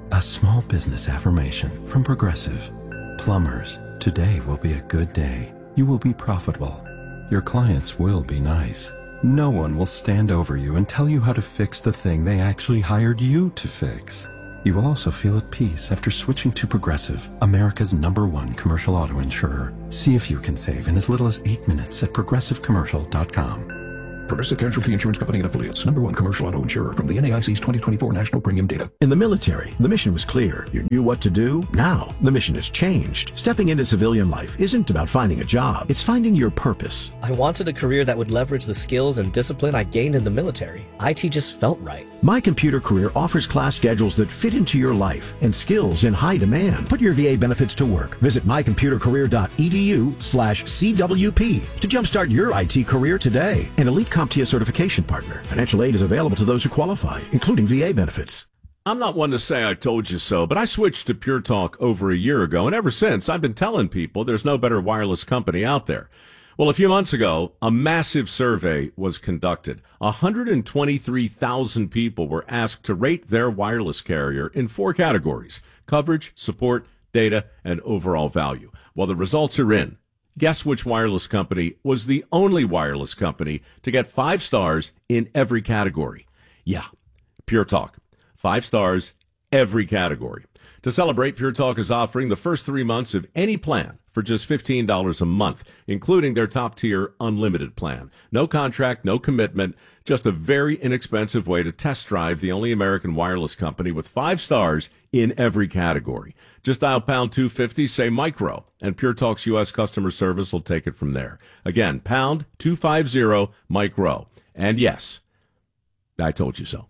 A small business affirmation from Progressive. Plumbers, today will be a good day. You will be profitable. Your clients will be nice. No one will stand over you and tell you how to fix the thing they actually hired you to fix. You will also feel at peace after switching to Progressive, America's #1 commercial auto insurer. See if you can save in as little as 8 minutes at progressivecommercial.com. Progressive Casualty Insurance Company and Affiliates. #1 commercial auto insurer from the NAIC's 2024 National Premium Data. In the military, the mission was clear. You knew what to do. Now, the mission has changed. Stepping into civilian life isn't about finding a job. It's finding your purpose. I wanted a career that would leverage the skills and discipline I gained in the military. IT just felt right. My Computer Career offers class schedules that fit into your life and skills in high demand. Put your VA benefits to work. Visit mycomputercareer.edu/CWP to jumpstart your IT career today. An elite CompTIA certification partner. Financial aid is available to those who qualify, including VA benefits. I'm not one to say I told you so, but I switched to Pure Talk over a year ago, and ever since I've been telling people there's no better wireless company out there. Well, a few months ago, a massive survey was conducted. 123,000 people were asked to rate their wireless carrier in 4 categories: coverage, support, data, and overall value. Well, the results are in. Guess which wireless company was the only wireless company to get 5 stars in every category? Yeah, Pure Talk. 5 stars, every category. To celebrate, Pure Talk is offering the first 3 months of any plan for just $15 a month, including their top-tier unlimited plan. No contract, no commitment, just a very inexpensive way to test drive the only American wireless company with 5 stars in every category. Just dial pound 250, say micro, and Pure Talk's U.S. customer service will take it from there. Again, pound 250 micro. And yes, I told you so.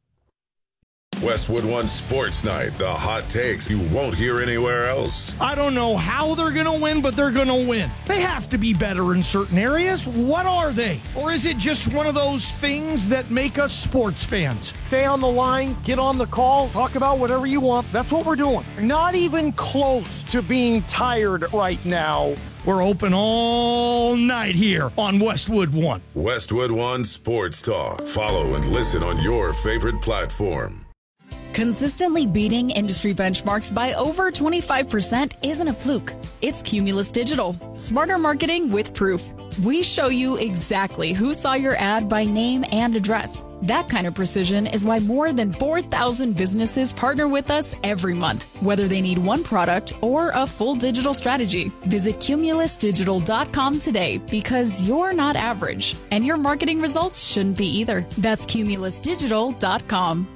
Westwood One Sports Night, the hot takes you won't hear anywhere else. I don't know how they're going to win, but they're going to win. They have to be better in certain areas. What are they? Or is it just one of those things that make us sports fans? Stay on the line, get on the call, talk about whatever you want. That's what we're doing. Not even close to being tired right now. We're open all night here on Westwood One. Westwood One Sports Talk. Follow and listen on your favorite platform. Consistently beating industry benchmarks by over 25% isn't a fluke. It's Cumulus Digital. Smarter marketing with proof. We show you exactly who saw your ad by name and address. That kind of precision is why more than 4,000 businesses partner with us every month, whether they need one product or a full digital strategy. Visit cumulusdigital.com today because you're not average, and your marketing results shouldn't be either. That's cumulusdigital.com.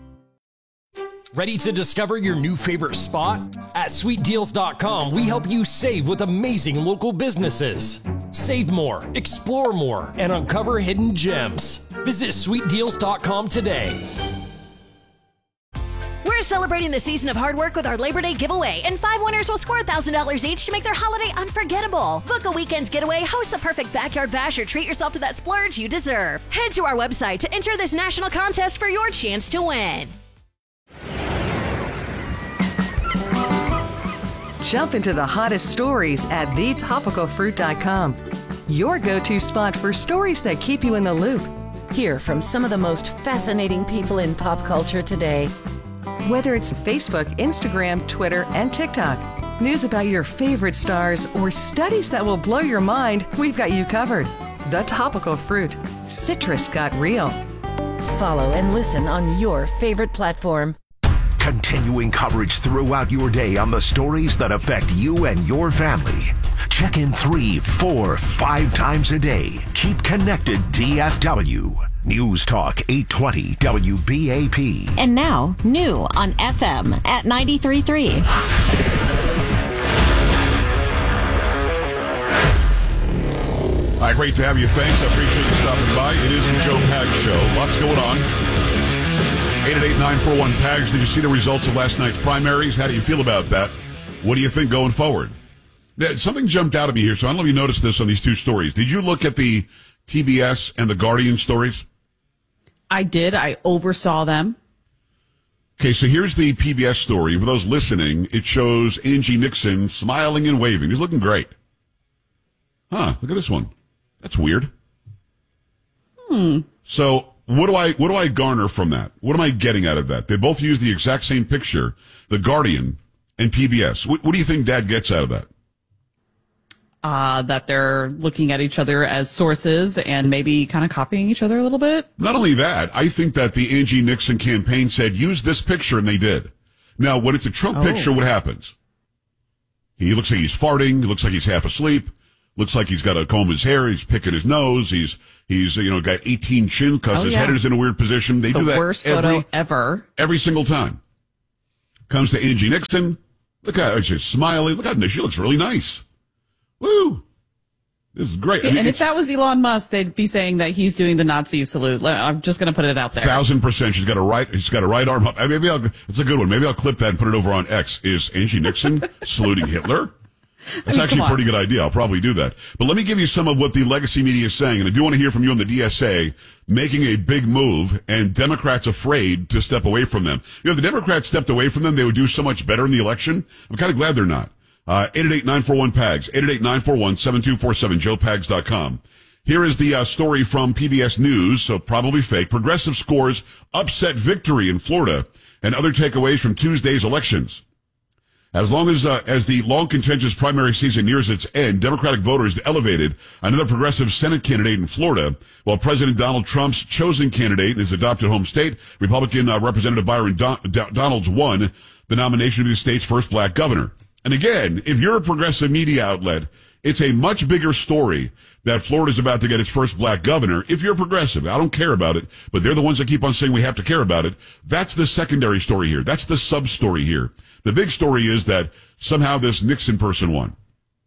Ready to discover your new favorite spot? At sweetdeals.com, we help you save with amazing local businesses. Save more, explore more, and uncover hidden gems. Visit sweetdeals.com today. We're celebrating the season of hard work with our Labor Day giveaway, and 5 winners will score $1,000 each to make their holiday unforgettable. Book a weekend getaway, host the perfect backyard bash, or treat yourself to that splurge you deserve. Head to our website to enter this national contest for your chance to win. Jump into the hottest stories at thetopicalfruit.com. Your go-to spot for stories that keep you in the loop. Hear from some of the most fascinating people in pop culture today. Whether it's Facebook, Instagram, Twitter, and TikTok, news about your favorite stars, or studies that will blow your mind, we've got you covered. The Topical Fruit. Citrus got real. Follow and listen on your favorite platform. Continuing coverage throughout your day on the stories that affect you and your family. Check in 3, 4, 5 times a day. Keep connected, DFW. News Talk 820 WBAP. And now, new on FM at 93.3. Hi, great to have you. Thanks. I appreciate you stopping by. It is the Joe Pags Show. Lots going on. 888-941-PAGS. Did you see the results of last night's primaries? How do you feel about that? What do you think going forward? Something jumped out at me here, so I don't know if you noticed this on these two stories. Did you look at the PBS and the Guardian stories? I did. I oversaw them. Okay, so here's the PBS story. For those listening, it shows Angie Nixon smiling and waving. She's looking great. Huh, look at this one. That's weird. So what do I garner from that? What am I getting out of that? They both use the exact same picture, The Guardian and PBS. What do you think Dad gets out of that? That they're looking at each other as sources and maybe kind of copying each other a little bit. Not only that, I think that the Angie Nixon campaign said, use this picture, and they did. Now, when it's a Trump picture, what happens? He looks like he's farting. He looks like he's half asleep. Looks like he's got to comb his hair. He's picking his nose. He's got 18 chin cuts. His head is in a weird position. They do that. The worst photo ever. Every single time. Comes to Angie Nixon. Look at her. She's smiling. Look at her. She looks really nice. Woo! This is great. Yeah, and if that was Elon Musk, they'd be saying that he's doing the Nazi salute. I'm just going to put it out there. 1,000%. She's got a right arm up. It's a good one. Maybe I'll clip that and put it over on X. Is Angie Nixon saluting Hitler? That's actually a pretty good idea. I'll probably do that. But let me give you some of what the legacy media is saying. And I do want to hear from you on the DSA making a big move and Democrats afraid to step away from them. If the Democrats stepped away from them, they would do so much better in the election. I'm kind of glad they're not. 888-941-PAGS, 888-941-7247, joepags.com. Here is the story from PBS News, so probably fake. Progressive scores upset victory in Florida and other takeaways from Tuesday's elections. As long as the long contentious primary season nears its end, Democratic voters elevated another progressive Senate candidate in Florida, while President Donald Trump's chosen candidate in his adopted home state, Republican Representative Byron Donalds, won the nomination to be the state's first black governor. And again, if you're a progressive media outlet, it's a much bigger story that Florida's about to get its first black governor. If you're progressive, I don't care about it, but they're the ones that keep on saying we have to care about it. That's the secondary story here. That's the sub-story here. The big story is that somehow this Nixon person won.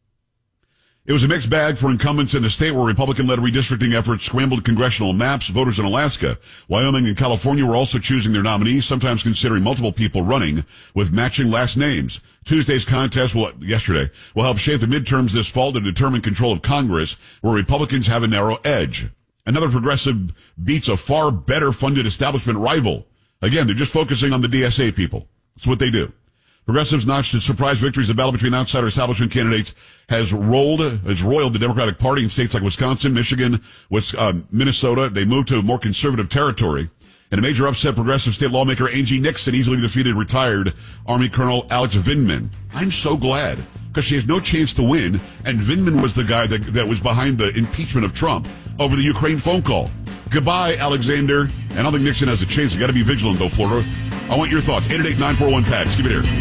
It was a mixed bag for incumbents in the state where Republican-led redistricting efforts scrambled congressional maps. Voters in Alaska, Wyoming, and California were also choosing their nominees, sometimes considering multiple people running with matching last names. Tuesday's contest yesterday will help shape the midterms this fall to determine control of Congress, where Republicans have a narrow edge. Another progressive beats a far better funded establishment rival. Again, they're just focusing on the DSA people. That's what they do. Progressives notched its surprise victories. The battle between outsider establishment candidates has roiled the Democratic Party in states like Wisconsin, Michigan, Minnesota. They moved to more conservative territory. In a major upset, progressive state lawmaker Angie Nixon easily defeated retired Army Colonel Alex Vindman. I'm so glad, because she has no chance to win, and Vindman was the guy that was behind the impeachment of Trump over the Ukraine phone call. Goodbye, Alexander. And I don't think Nixon has a chance. You got to be vigilant, though, Florida. I want your thoughts. 888-941-PAGS. Keep it here.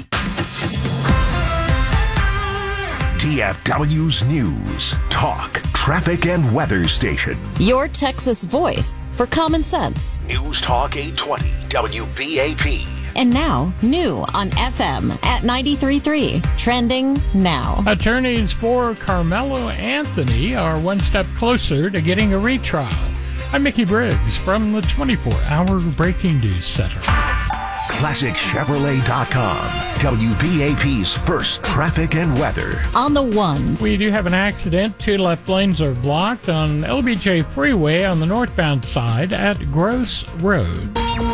DFW's News, Talk, Traffic, and Weather Station. Your Texas voice for common sense. News Talk 820, WBAP. And now, new on FM at 93.3. Trending now. Attorneys for Carmelo Anthony are one step closer to getting a retrial. I'm Mickey Briggs from the 24-hour Breaking News Center. ClassicChevrolet.com. WBAP's first traffic and weather. On the ones. We do have an accident. Two left lanes are blocked on LBJ Freeway on the northbound side at Gross Road.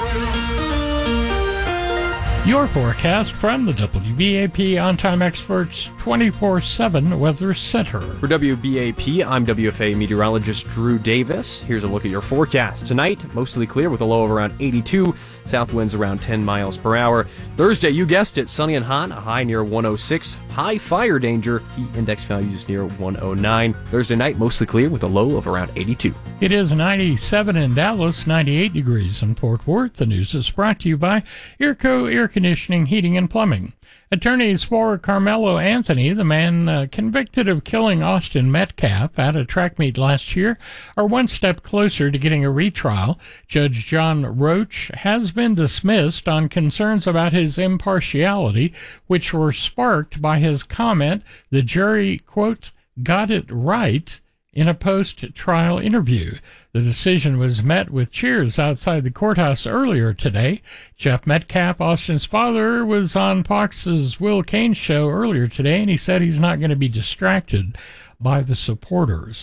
Your forecast from the WBAP On-Time Experts 24/7 Weather Center. For WBAP, I'm WFA meteorologist Drew Davis. Here's a look at your forecast. Tonight, mostly clear with a low of around 82. South winds around 10 miles per hour. Thursday, you guessed it, sunny and hot, a high near 106. High fire danger, heat index values near 109. Thursday night, mostly clear with a low of around 82. It is 97 in Dallas, 98 degrees in Fort Worth. The news is brought to you by Earco Air Conditioning, Heating, and Plumbing. Attorneys for Carmelo Anthony, the man convicted of killing Austin Metcalf at a track meet last year, are one step closer to getting a retrial. Judge John Roach has been dismissed on concerns about his impartiality, which were sparked by his comment the jury, quote, got it right in a post-trial interview. The decision was met with cheers outside the courthouse earlier today. Jeff Metcalf, Austin's father, was on Fox's Will Cain show earlier today, and he said he's not going to be distracted by the supporters.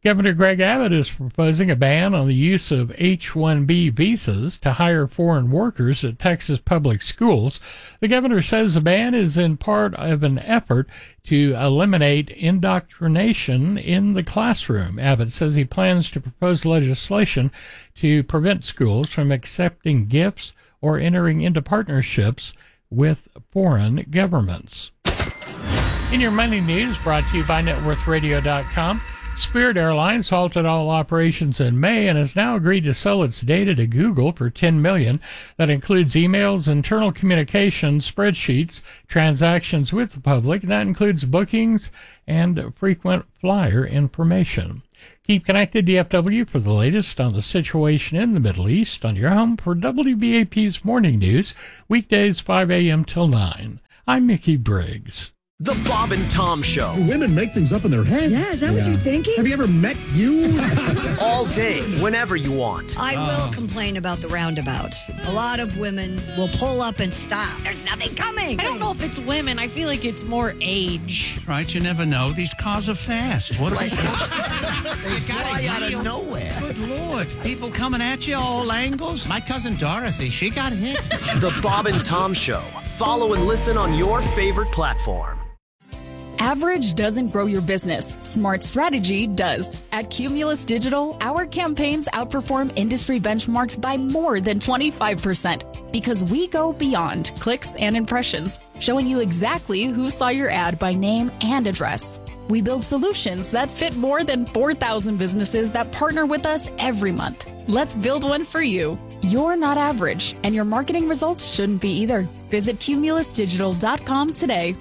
Governor Greg Abbott is proposing a ban on the use of H-1B visas to hire foreign workers at Texas public schools. The governor says the ban is in part of an effort to eliminate indoctrination in the classroom. Abbott says he plans to propose legislation to prevent schools from accepting gifts or entering into partnerships with foreign governments. In your money news, brought to you by NetWorthRadio.com. Spirit Airlines halted all operations in May and has now agreed to sell its data to Google for $10 million. That includes emails, internal communications, spreadsheets, transactions with the public. That includes bookings and frequent flyer information. Keep connected, DFW, for the latest on the situation in the Middle East on your home for WBAP's Morning News, weekdays 5 a.m. till 9. I'm Mickey Briggs. The Bob and Tom Show. Women make things up in their head. Yeah, is that what you're thinking? Have you ever met you? All day, whenever you want. I will complain about the roundabouts. A lot of women will pull up and stop. There's nothing coming. I don't know if it's women. I feel like it's more age. Right, you never know. These cars are fast. What They fly out of nowhere. Good Lord. People coming at you all angles. My cousin Dorothy, she got hit. The Bob and Tom Show. Follow and listen on your favorite platform. Average doesn't grow your business. Smart strategy does. At Cumulus Digital, our campaigns outperform industry benchmarks by more than 25% because we go beyond clicks and impressions, showing you exactly who saw your ad by name and address. We build solutions that fit more than 4,000 businesses that partner with us every month. Let's build one for you. You're not average, and your marketing results shouldn't be either. Visit cumulusdigital.com today.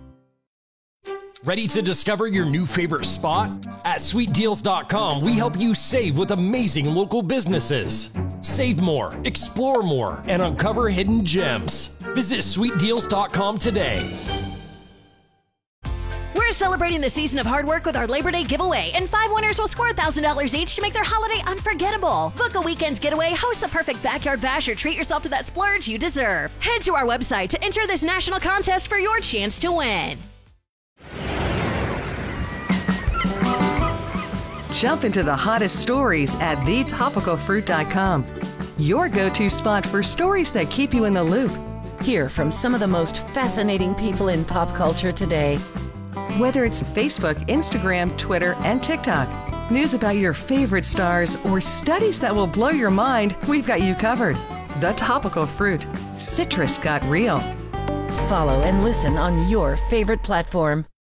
Ready to discover your new favorite spot? At SweetDeals.com, we help you save with amazing local businesses. Save more, explore more, and uncover hidden gems. Visit SweetDeals.com today. We're celebrating the season of hard work with our Labor Day giveaway, and 5 winners will score $1,000 each to make their holiday unforgettable. Book a weekend getaway, host the perfect backyard bash, or treat yourself to that splurge you deserve. Head to our website to enter this national contest for your chance to win. Jump into the hottest stories at thetopicalfruit.com. Your go-to spot for stories that keep you in the loop. Hear from some of the most fascinating people in pop culture today. Whether it's Facebook, Instagram, Twitter, and TikTok, news about your favorite stars, or studies that will blow your mind, we've got you covered. The Topical Fruit. Citrus got real. Follow and listen on your favorite platform.